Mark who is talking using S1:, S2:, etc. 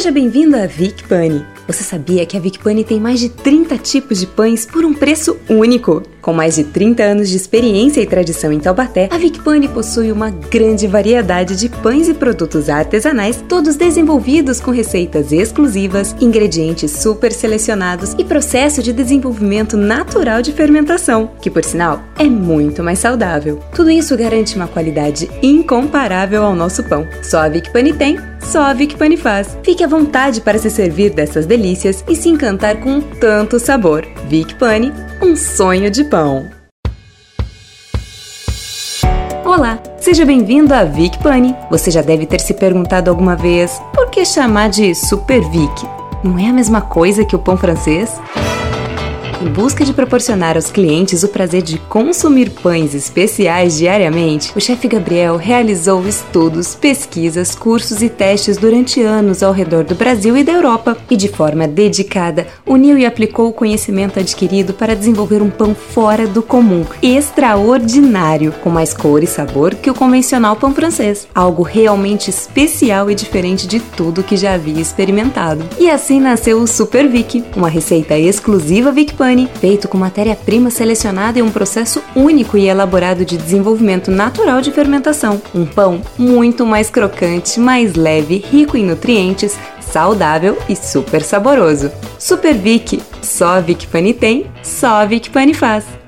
S1: Seja bem-vindo à Vic Pane. Você sabia que a Vic Pane tem mais de 30 tipos de pães por um preço único? Com mais de 30 anos de experiência e tradição em Taubaté, a Vic Pane possui uma grande variedade de pães e produtos artesanais, todos desenvolvidos com receitas exclusivas, ingredientes super selecionados e processo de desenvolvimento natural de fermentação, que por sinal é muito mais saudável. Tudo isso garante uma qualidade incomparável ao nosso pão. Só a Vic Pane tem, só a Vic Pane faz. Fique à vontade para se servir dessas delícias e se encantar com tanto sabor. Vic Pane, um sonho de pão. Olá, seja bem-vindo à Vic Pane. Você já deve ter se perguntado alguma vez, por que chamar de Super Vic? Não é a mesma coisa que o pão francês? Em busca de proporcionar aos clientes o prazer de consumir pães especiais diariamente, o chefe Gabriel realizou estudos, pesquisas, cursos e testes durante anos ao redor do Brasil e da Europa e, de forma dedicada, uniu e aplicou o conhecimento adquirido para desenvolver um pão fora do comum, extraordinário, com mais cor e sabor que o convencional pão francês. Algo realmente especial e diferente de tudo que já havia experimentado. E assim nasceu o Super Vic, uma receita exclusiva Vic Pane, feito com matéria-prima selecionada e um processo único e elaborado de desenvolvimento natural de fermentação. Um pão muito mais crocante, mais leve, rico em nutrientes, saudável e super saboroso. Super Vic, só a Vic Pane tem, só a Vic Pane faz.